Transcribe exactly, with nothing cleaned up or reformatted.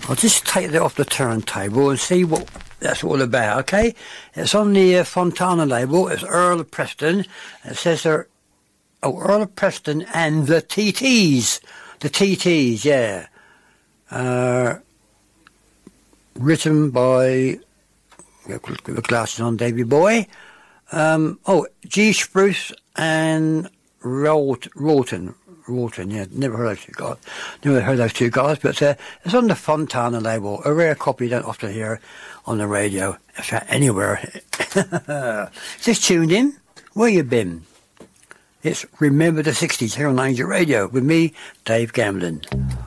I'll just take that off the turntable and see what that's all about, okay? It's on the uh, Fontana label. It's Earl of Preston. It says there, oh, Earl of Preston and the T Ts. The T Ts, yeah. Uh, written by, with the glasses on, Davy Boy. Um, oh, G. Spruce and Rort, Rorton. Rorton, yeah, never heard of those two guys. Never heard of those two guys, but uh, it's on the Fontana label. A rare copy you don't often hear on the radio, in fact, anywhere. Just tuned in? Where you been? It's Remember the sixties here on Angel Radio with me, Dave Gamblin.